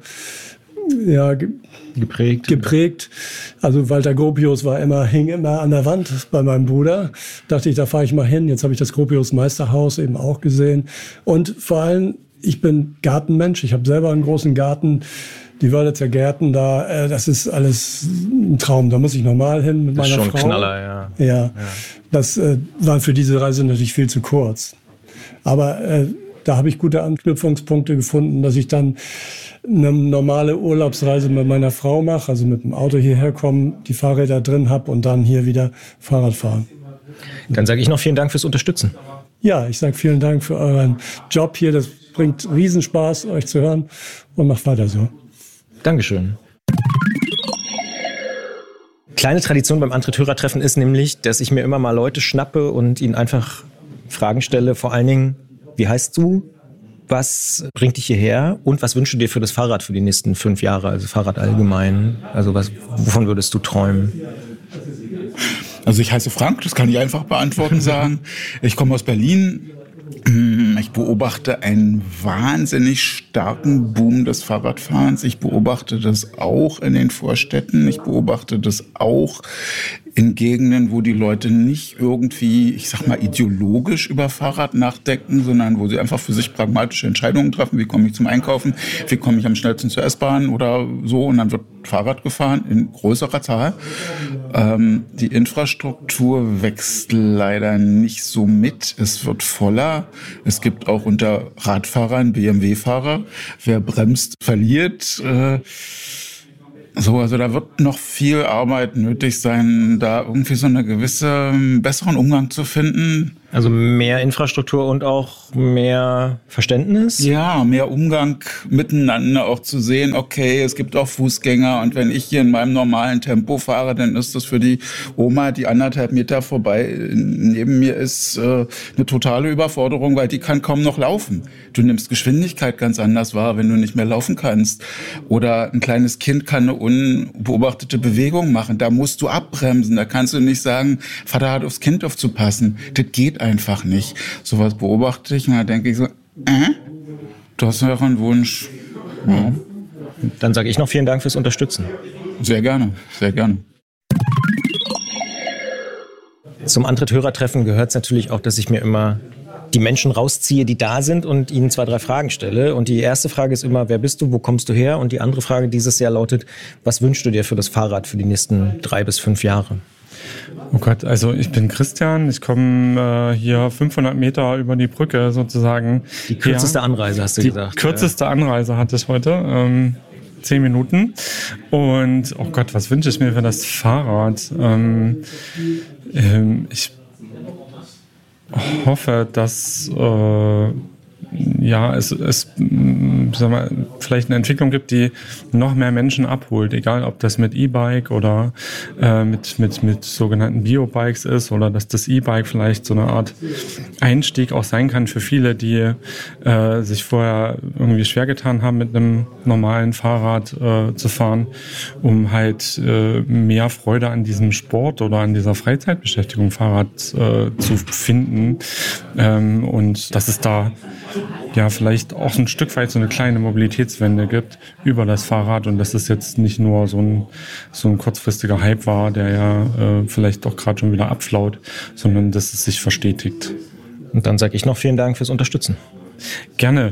geprägt. Also Walter Gropius hing immer an der Wand bei meinem Bruder. Dachte ich, da fahre ich mal hin. Jetzt habe ich das Gropius Meisterhaus eben auch gesehen. Und vor allem, ich bin Gartenmensch. Ich habe selber einen großen Garten. Die Wörlitzer Gärten da, das ist alles ein Traum. Da muss ich nochmal hin mit meiner Frau. Das ist schon ein Knaller, ja. Das war für diese Reise natürlich viel zu kurz. Aber da habe ich gute Anknüpfungspunkte gefunden, dass ich dann eine normale Urlaubsreise mit meiner Frau mache, also mit dem Auto hierher komme, die Fahrräder drin habe und dann hier wieder Fahrrad fahren. Dann sage ich noch vielen Dank fürs Unterstützen. Ja, ich sage vielen Dank für euren Job hier. Das bringt Riesenspaß, euch zu hören und macht weiter so. Dankeschön. Kleine Tradition beim Antritt-Hörer-Treffen ist nämlich, dass ich mir immer mal Leute schnappe und ihnen einfach Fragen stelle. Vor allen Dingen, wie heißt du? Was bringt dich hierher? Und was wünschst du dir für das Fahrrad für die nächsten 5 Jahre? Also Fahrrad allgemein. Also wovon würdest du träumen? Also ich heiße Frank, das kann ich einfach beantworten sagen. Ich komme aus Berlin. Ich beobachte einen wahnsinnig starken Boom des Fahrradfahrens. Ich beobachte das auch in den Vorstädten. Ich beobachte das auch in Gegenden, wo die Leute nicht irgendwie, ich sag mal, ideologisch über Fahrrad nachdenken, sondern wo sie einfach für sich pragmatische Entscheidungen treffen. Wie komme ich zum Einkaufen? Wie komme ich am schnellsten zur S-Bahn oder so? Und dann wird Fahrrad gefahren in größerer Zahl. Die Infrastruktur wächst leider nicht so mit. Es wird voller. Es gibt auch unter Radfahrern BMW-Fahrer. Wer bremst, verliert. Also da wird noch viel Arbeit nötig sein, da irgendwie so eine gewisse besseren Umgang zu finden. Also mehr Infrastruktur und auch mehr Verständnis? Ja, mehr Umgang miteinander, auch zu sehen, okay, es gibt auch Fußgänger und wenn ich hier in meinem normalen Tempo fahre, dann ist das für die Oma, die 1,5 Meter vorbei neben mir ist, eine totale Überforderung, weil die kann kaum noch laufen. Du nimmst Geschwindigkeit ganz anders wahr, wenn du nicht mehr laufen kannst. Oder ein kleines Kind kann eine unbeobachtete Bewegung machen. Da musst du abbremsen. Da kannst du nicht sagen, Vater hat aufs Kind aufzupassen. Das geht einfach nicht. Sowas beobachte ich und da denke ich so, du hast ja auch einen Wunsch. Ja. Dann sage ich noch vielen Dank fürs Unterstützen. Sehr gerne, sehr gerne. Zum Antritt-Hörer-Treffen gehört es natürlich auch, dass ich mir immer die Menschen rausziehe, die da sind und ihnen 2, 3 Fragen stelle. Und die erste Frage ist immer, wer bist du, wo kommst du her? Und die andere Frage dieses Jahr lautet, was wünschst du dir für das Fahrrad für die nächsten 3 bis 5 Jahre? Oh Gott, also ich bin Christian, ich komme hier 500 Meter über die Brücke sozusagen. Die kürzeste Anreise, hast du gesagt. Die kürzeste Anreise hatte ich heute, 10 Minuten. Und oh Gott, was wünsche ich mir für das Fahrrad? Ich hoffe, dass es vielleicht eine Entwicklung gibt, die noch mehr Menschen abholt, egal ob das mit E-Bike oder mit sogenannten Bio-Bikes ist oder dass das E-Bike vielleicht so eine Art Einstieg auch sein kann für viele, die sich vorher irgendwie schwer getan haben, mit einem normalen Fahrrad zu fahren, um halt mehr Freude an diesem Sport oder an dieser Freizeitbeschäftigung Fahrrad zu finden, und dass es da ja vielleicht auch ein Stück weit so eine kleine Mobilitäts- Mentalitätswende gibt über das Fahrrad und dass es jetzt nicht nur so ein kurzfristiger Hype war, der ja vielleicht doch gerade schon wieder abflaut, sondern dass es sich verstetigt. Und dann sage ich noch vielen Dank fürs Unterstützen. Gerne.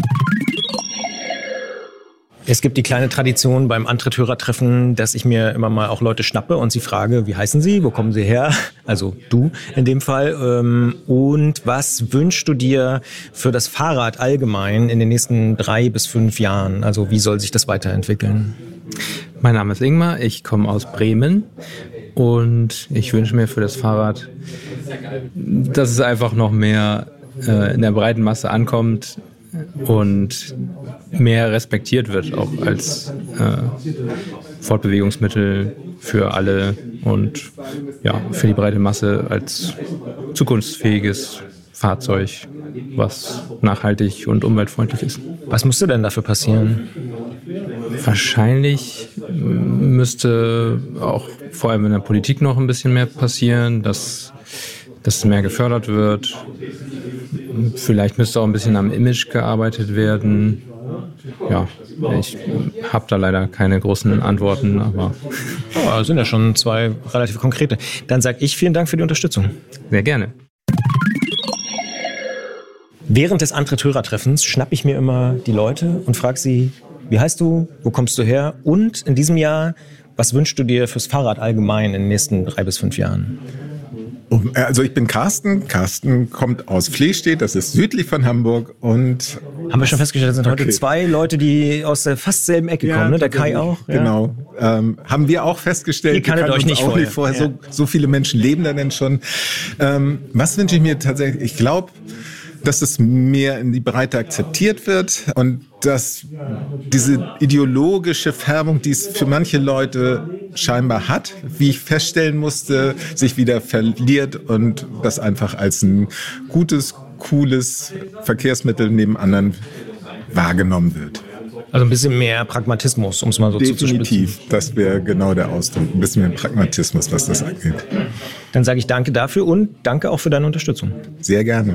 Es gibt die kleine Tradition beim Antritt-Hörer-Treffen, dass ich mir immer mal auch Leute schnappe und sie frage, wie heißen sie, wo kommen sie her? Also du in dem Fall. Und was wünschst du dir für das Fahrrad allgemein in den nächsten 3 bis 5 Jahren? Also wie soll sich das weiterentwickeln? Mein Name ist Ingmar, ich komme aus Bremen und ich wünsche mir für das Fahrrad, dass es einfach noch mehr in der breiten Masse ankommt und mehr respektiert wird, auch als Fortbewegungsmittel für alle und ja, für die breite Masse als zukunftsfähiges Fahrzeug, was nachhaltig und umweltfreundlich ist. Was müsste denn dafür passieren? Wahrscheinlich müsste auch vor allem in der Politik noch ein bisschen mehr passieren, dass mehr gefördert wird. Vielleicht müsste auch ein bisschen am Image gearbeitet werden. Ja, ich habe da leider keine großen Antworten, aber... Das sind ja schon 2 relativ konkrete. Dann sage ich vielen Dank für die Unterstützung. Sehr gerne. Während des Antritt-Hörer-Treffens schnappe ich mir immer die Leute und frage sie, wie heißt du, wo kommst du her und in diesem Jahr, was wünschst du dir fürs Fahrrad allgemein in den nächsten 3 bis 5 Jahren? Also ich bin Carsten. Carsten kommt aus Flehstedt, das ist südlich von Hamburg. Und haben wir schon festgestellt, es sind heute 2 Leute, die aus der fast selben Ecke kommen, ne? Der Kai auch. Ja. Genau. Haben wir auch festgestellt. Ihr kanntet euch nicht vorher. Ja. So viele Menschen leben da denn schon. Was wünsche ich mir tatsächlich? Ich glaube, dass es mehr in die Breite akzeptiert wird und dass diese ideologische Färbung, die es für manche Leute scheinbar hat, wie ich feststellen musste, sich wieder verliert und das einfach als ein gutes, cooles Verkehrsmittel neben anderen wahrgenommen wird. Also ein bisschen mehr Pragmatismus, um es mal so zu zuspitzen. Definitiv, das wäre genau der Ausdruck. Ein bisschen mehr Pragmatismus, was das angeht. Dann sage ich danke dafür und danke auch für deine Unterstützung. Sehr gerne.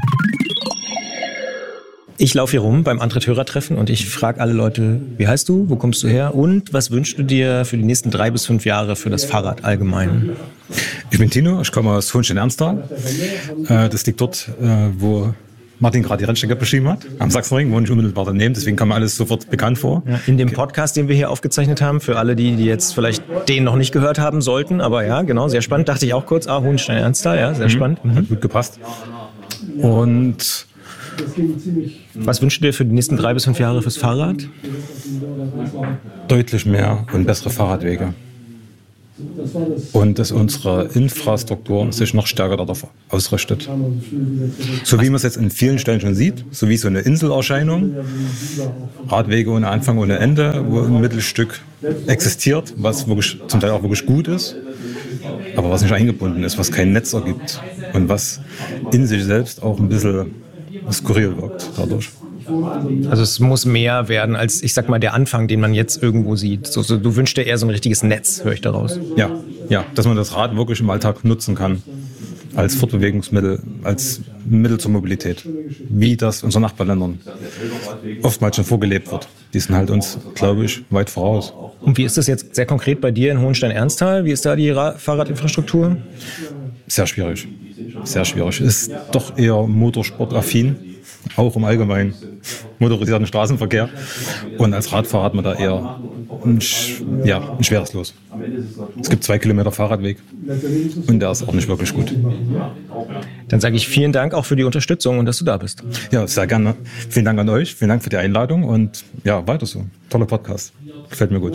Ich laufe hier rum beim Antritt-Hörer-Treffen und ich frage alle Leute, wie heißt du, wo kommst du her und was wünschst du dir für die nächsten 3 bis 5 Jahre für das Fahrrad allgemein? Ich bin Tino, ich komme aus Hohenstein-Ernsthal. Das liegt dort, wo Martin gerade die Rennstrecke beschrieben hat. Am Sachsenring wohne ich unmittelbar daneben, deswegen kam mir alles sofort bekannt vor. Ja, in dem Podcast, den wir hier aufgezeichnet haben, für alle, die jetzt vielleicht den noch nicht gehört haben sollten, aber ja, genau, sehr spannend, dachte ich auch kurz, Hohenstein-Ernsthal, ja, sehr spannend. Hat gut gepasst. Und was wünschst du dir für die nächsten 3 bis 5 Jahre fürs Fahrrad? Deutlich mehr und bessere Fahrradwege. Und dass unsere Infrastruktur sich noch stärker darauf ausrichtet. So wie man es jetzt in vielen Stellen schon sieht, so wie so eine Inselerscheinung, Radwege ohne Anfang, ohne Ende, wo ein Mittelstück existiert, was wirklich, zum Teil auch wirklich gut ist, aber was nicht eingebunden ist, was kein Netz ergibt und was in sich selbst auch ein bisschen skurril wirkt dadurch. Also es muss mehr werden als, ich sag mal, der Anfang, den man jetzt irgendwo sieht. So, du wünschst dir eher so ein richtiges Netz, höre ich daraus. Ja, dass man das Rad wirklich im Alltag nutzen kann. Als Fortbewegungsmittel, als Mittel zur Mobilität. Wie das unseren Nachbarländern oftmals schon vorgelebt wird. Die sind halt uns, glaube ich, weit voraus. Und wie ist das jetzt sehr konkret bei dir in Hohenstein-Ernsthal? Wie ist da die Fahrradinfrastruktur? Sehr schwierig. Sehr schwierig. Ist doch eher motorsportaffin. Auch im allgemeinen motorisierten Straßenverkehr. Und als Radfahrer hat man da eher ein schweres Los. Es gibt 2 Kilometer Fahrradweg und der ist auch nicht wirklich gut. Dann sage ich vielen Dank auch für die Unterstützung und dass du da bist. Ja, sehr gerne. Vielen Dank an euch, vielen Dank für die Einladung und ja, weiter so. Toller Podcast. Gefällt mir gut.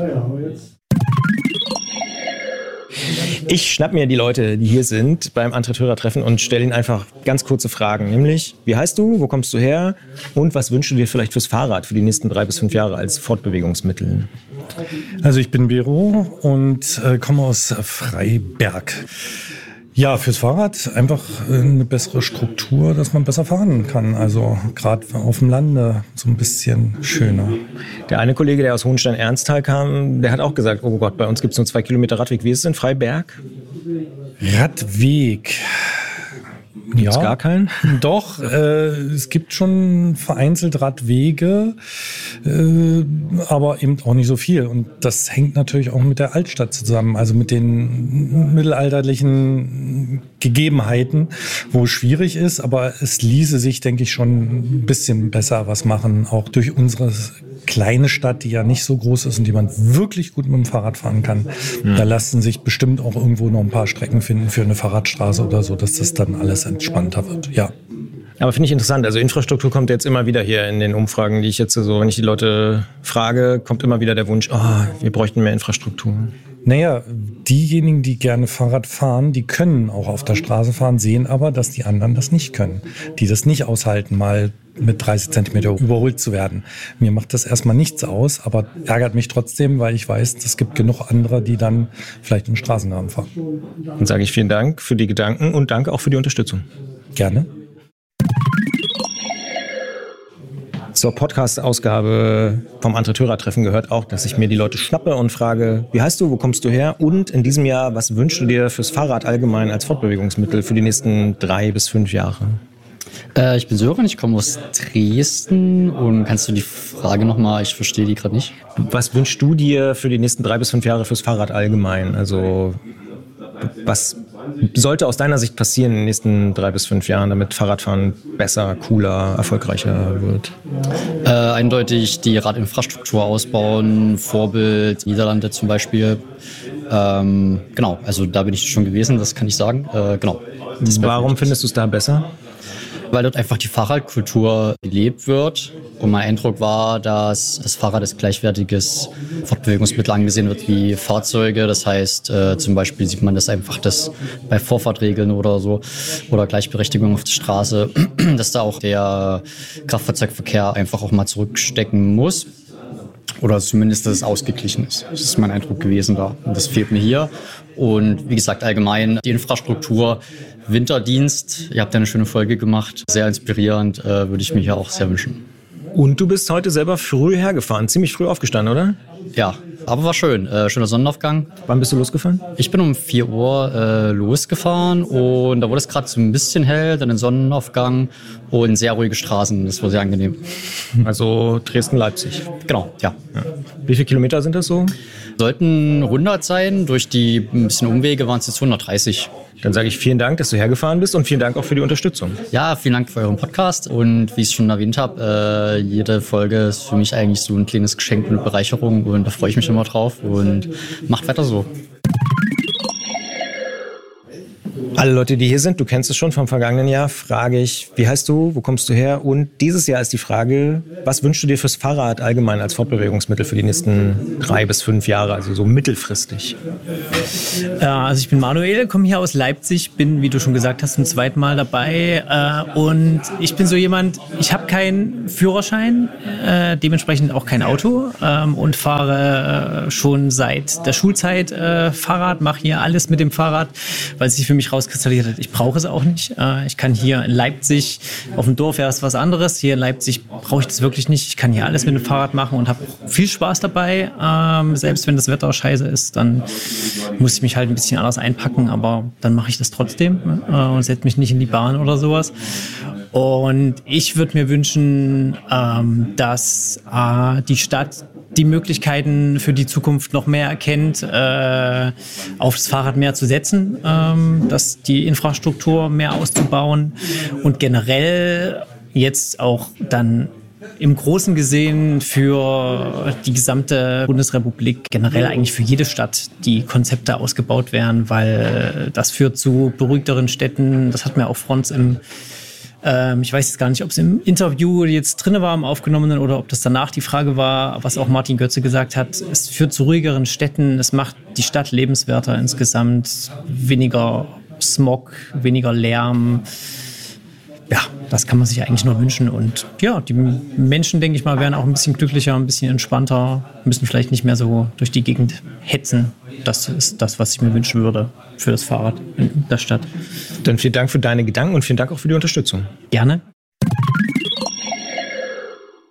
Ich schnapp mir die Leute, die hier sind beim Antritt-Hörer-Treffen und stelle ihnen einfach ganz kurze Fragen. Nämlich, wie heißt du, wo kommst du her und was wünschst du dir vielleicht fürs Fahrrad für die nächsten 3 bis 5 Jahre als Fortbewegungsmittel? Also ich bin Bero und komme aus Freiberg. Ja, fürs Fahrrad einfach eine bessere Struktur, dass man besser fahren kann. Also gerade auf dem Lande so ein bisschen schöner. Der eine Kollege, der aus Hohenstein-Ernsthal kam, der hat auch gesagt, oh Gott, bei uns gibt es nur 2 Kilometer Radweg. Wie ist es in Freiberg? Radweg. Gibt's gar keinen? Doch, es gibt schon vereinzelt Radwege, aber eben auch nicht so viel. Und das hängt natürlich auch mit der Altstadt zusammen, also mit den mittelalterlichen Gegebenheiten, wo es schwierig ist. Aber es ließe sich, denke ich, schon ein bisschen besser was machen, auch durch unsere kleine Stadt, die ja nicht so groß ist und die man wirklich gut mit dem Fahrrad fahren kann. Da lassen sich bestimmt auch irgendwo noch ein paar Strecken finden für eine Fahrradstraße oder so, dass das dann alles entspannter wird. Ja. Aber finde ich interessant. Also Infrastruktur kommt jetzt immer wieder hier in den Umfragen, die ich jetzt so, wenn ich die Leute frage, kommt immer wieder der Wunsch, wir bräuchten mehr Infrastruktur. Naja, diejenigen, die gerne Fahrrad fahren, die können auch auf der Straße fahren, sehen aber, dass die anderen das nicht können. Die das nicht aushalten, mal mit 30 Zentimeter überholt zu werden. Mir macht das erstmal nichts aus, aber ärgert mich trotzdem, weil ich weiß, es gibt genug andere, die dann vielleicht im Straßenrahmen fahren. Dann sage ich vielen Dank für die Gedanken und danke auch für die Unterstützung. Gerne. Zur Podcast-Ausgabe vom Antriteurer-Treffen gehört auch, dass ich mir die Leute schnappe und frage, wie heißt du, wo kommst du her? Und in diesem Jahr, was wünschst du dir fürs Fahrrad allgemein als Fortbewegungsmittel für die nächsten 3 bis 5 Jahre? Ich bin Sören, ich komme aus Dresden. Und kannst du die Frage nochmal, ich verstehe die gerade nicht. Was wünschst du dir für die nächsten 3 bis 5 Jahre fürs Fahrrad allgemein? Also was sollte aus deiner Sicht passieren in den nächsten 3 bis 5 Jahren, damit Fahrradfahren besser, cooler, erfolgreicher wird? Eindeutig die Radinfrastruktur ausbauen, Vorbild Niederlande zum Beispiel. Genau, also da bin ich schon gewesen, das kann ich sagen. Genau. Warum findest du es da besser? Weil dort einfach die Fahrradkultur gelebt wird. Und mein Eindruck war, dass das Fahrrad als gleichwertiges Fortbewegungsmittel angesehen wird wie Fahrzeuge. Das heißt, zum Beispiel sieht man das einfach, dass bei Vorfahrtregeln oder so oder Gleichberechtigung auf der Straße, dass da auch der Kraftfahrzeugverkehr einfach auch mal zurückstecken muss. Oder zumindest, dass es ausgeglichen ist. Das ist mein Eindruck gewesen da. Und das fehlt mir hier. Und wie gesagt, allgemein die Infrastruktur, Winterdienst, ihr habt ja eine schöne Folge gemacht, sehr inspirierend, würde ich mir hier auch sehr wünschen. Und du bist heute selber früh hergefahren, ziemlich früh aufgestanden, oder? Ja, aber war schön. Schöner Sonnenaufgang. Wann bist du losgefahren? Ich bin um 4 Uhr losgefahren und da wurde es gerade so ein bisschen hell, dann den Sonnenaufgang und sehr ruhige Straßen. Das war sehr angenehm. Also Dresden-Leipzig. Genau, ja. Wie viele Kilometer sind das so? Sollten 100 sein. Durch die ein bisschen Umwege waren es jetzt 130. Dann sage ich vielen Dank, dass du hergefahren bist und vielen Dank auch für die Unterstützung. Ja, vielen Dank für euren Podcast und wie ich es schon erwähnt habe, jede Folge ist für mich eigentlich so ein kleines Geschenk und Bereicherung und da freue ich mich immer drauf und macht weiter so. Alle Leute, die hier sind, du kennst es schon vom vergangenen Jahr, frage ich, wie heißt du, wo kommst du her? Und dieses Jahr ist die Frage, was wünschst du dir fürs Fahrrad allgemein als Fortbewegungsmittel für die nächsten 3 bis 5 Jahre, also so mittelfristig? Also ich bin Manuel, komme hier aus Leipzig, bin, wie du schon gesagt hast, zum 2. Mal dabei. Und ich bin so jemand, ich habe keinen Führerschein, dementsprechend auch kein Auto und fahre schon seit der Schulzeit Fahrrad, mache hier alles mit dem Fahrrad, weil es sich für mich rauskristallisiert hat, ich brauche es auch nicht. Ich kann hier in Leipzig, auf dem Dorf wäre es was anderes, hier in Leipzig brauche ich das wirklich nicht. Ich kann hier alles mit dem Fahrrad machen und habe viel Spaß dabei. Selbst wenn das Wetter scheiße ist, dann muss ich mich halt ein bisschen anders einpacken, aber dann mache ich das trotzdem und setze mich nicht in die Bahn oder sowas. Und ich würde mir wünschen, dass die Stadt die Möglichkeiten für die Zukunft noch mehr erkennt, auf das Fahrrad mehr zu setzen, dass die Infrastruktur mehr auszubauen und generell jetzt auch dann im Großen gesehen für die gesamte Bundesrepublik, generell eigentlich für jede Stadt, die Konzepte ausgebaut werden, weil das führt zu beruhigteren Städten. Das hat mir auch Franz ich weiß jetzt gar nicht, ob es im Interview jetzt drin war, im Aufgenommenen, oder ob das danach die Frage war, was auch Martin Götze gesagt hat. Es führt zu ruhigeren Städten, es macht die Stadt lebenswerter insgesamt, weniger Smog, weniger Lärm. Ja, das kann man sich eigentlich nur wünschen. Und ja, die Menschen, denke ich mal, werden auch ein bisschen glücklicher, ein bisschen entspannter, müssen vielleicht nicht mehr so durch die Gegend hetzen. Das ist das, was ich mir wünschen würde für das Fahrrad in der Stadt. Dann vielen Dank für deine Gedanken und vielen Dank auch für die Unterstützung. Gerne.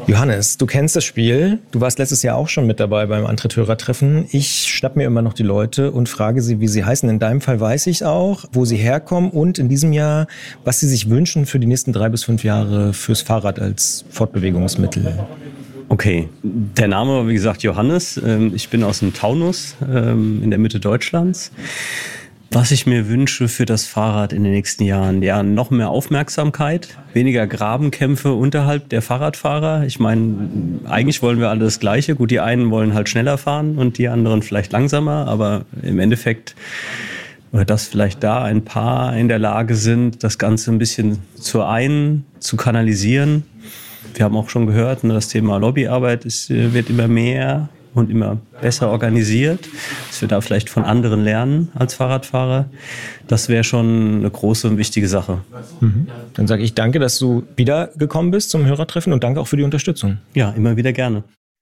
Johannes, du kennst das Spiel. Du warst letztes Jahr auch schon mit dabei beim Antritt-Hörer-Treffen. Ich schnapp mir immer noch die Leute und frage sie, wie sie heißen. In deinem Fall weiß ich auch, wo sie herkommen und in diesem Jahr, was sie sich wünschen für die nächsten 3 bis 5 Jahre fürs Fahrrad als Fortbewegungsmittel. Okay, der Name war wie gesagt Johannes. Ich bin aus dem Taunus in der Mitte Deutschlands. Was ich mir wünsche für das Fahrrad in den nächsten Jahren, ja, noch mehr Aufmerksamkeit, weniger Grabenkämpfe unterhalb der Fahrradfahrer. Ich meine, eigentlich wollen wir alle das Gleiche. Gut, die einen wollen halt schneller fahren und die anderen vielleicht langsamer, aber im Endeffekt, dass vielleicht da ein paar in der Lage sind, das Ganze ein bisschen zu kanalisieren. Wir haben auch schon gehört, das Thema Lobbyarbeit wird immer mehr und immer besser organisiert, dass wir da vielleicht von anderen lernen als Fahrradfahrer. Das wäre schon eine große und wichtige Sache. Dann sage ich danke, dass du wiedergekommen bist zum Hörertreffen und danke auch für die Unterstützung. Ja, immer wieder gerne.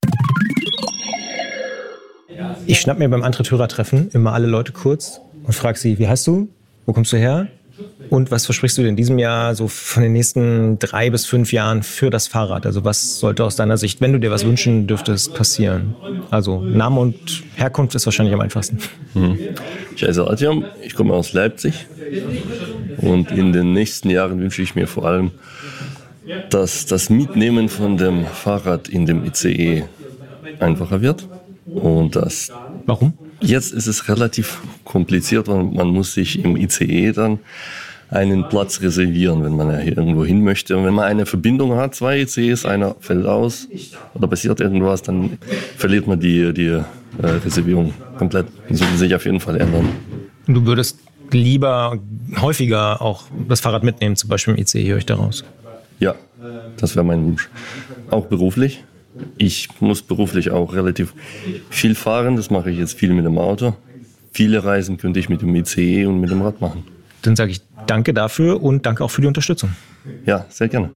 Ich schnapp mir beim Antritt-Hörertreffen immer alle Leute kurz und frage sie, wie heißt du? Wo kommst du her? Und was versprichst du dir in diesem Jahr so von den nächsten 3 bis 5 Jahren für das Fahrrad? Also was sollte aus deiner Sicht, wenn du dir was wünschen dürftest, passieren? Also Name und Herkunft ist wahrscheinlich am einfachsten. Ich heiße Adjam, ich komme aus Leipzig und in den nächsten Jahren wünsche ich mir vor allem, dass das Mitnehmen von dem Fahrrad in dem ICE einfacher wird. Und das. Warum? Jetzt ist es relativ kompliziert, weil man muss sich im ICE dann einen Platz reservieren, wenn man ja hier irgendwo hin möchte. Und wenn man eine Verbindung hat, 2 ICEs, einer fällt aus oder passiert irgendwas, dann verliert man die Reservierung komplett. Das sollte sich auf jeden Fall ändern. Du würdest lieber häufiger auch das Fahrrad mitnehmen, zum Beispiel im ICE, höre ich daraus. Ja, das wäre mein Wunsch. Auch beruflich. Ich muss beruflich auch relativ viel fahren, das mache ich jetzt viel mit dem Auto. Viele Reisen könnte ich mit dem ICE und mit dem Rad machen. Dann sage ich danke dafür und danke auch für die Unterstützung. Ja, sehr gerne.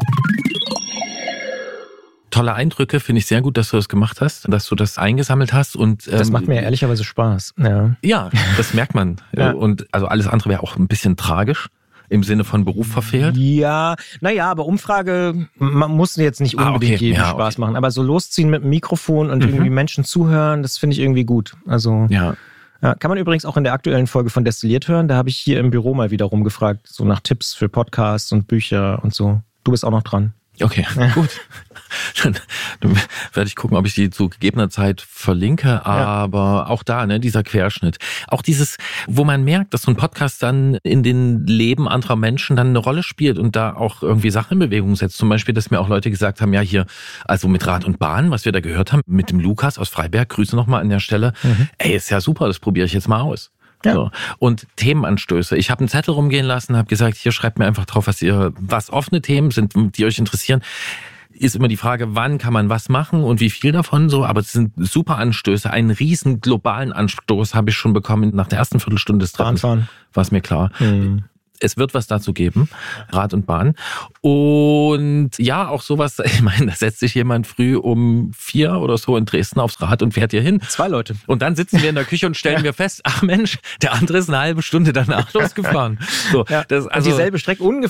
Tolle Eindrücke, finde ich sehr gut, dass du das gemacht hast, dass du das eingesammelt hast. Und das macht mir ehrlicherweise Spaß. Ja, das merkt man. Ja. Und also alles andere wäre auch ein bisschen tragisch. Im Sinne von Beruf verfehlt? Ja, naja, aber Umfrage, man muss jetzt nicht unbedingt jedem Spaß machen. Aber so losziehen mit dem Mikrofon und irgendwie Menschen zuhören, das finde ich irgendwie gut. Also ja, kann man übrigens auch in der aktuellen Folge von Destilliert hören. Da habe ich hier im Büro mal wieder rumgefragt, so nach Tipps für Podcasts und Bücher und so. Du bist auch noch dran. Okay, gut. Dann werde ich gucken, ob ich die zu gegebener Zeit verlinke. Aber auch da, dieser Querschnitt. Auch dieses, wo man merkt, dass so ein Podcast dann in den Leben anderer Menschen dann eine Rolle spielt und da auch irgendwie Sachen in Bewegung setzt. Zum Beispiel, dass mir auch Leute gesagt haben, ja hier, also mit Rad und Bahn, was wir da gehört haben, mit dem Lukas aus Freiberg, Grüße nochmal an der Stelle. Ey, ist ja super, das probiere ich jetzt mal aus. Ja. So. Und Themenanstöße. Ich habe einen Zettel rumgehen lassen, habe gesagt, hier schreibt mir einfach drauf, was offene Themen sind, die euch interessieren. Ist immer die Frage, wann kann man was machen und wie viel davon so, aber es sind super Anstöße. Einen riesen globalen Anstoß habe ich schon bekommen nach der ersten Viertelstunde des Treffens. War es mir klar. Es wird was dazu geben, Rad und Bahn. Und ja, auch sowas, ich meine, da setzt sich jemand früh um 4 oder so in Dresden aufs Rad und fährt hier hin. 2 Leute. Und dann sitzen wir in der Küche und stellen wir fest, ach Mensch, der andere ist eine halbe Stunde danach losgefahren. So, und dieselbe Strecke ungefähr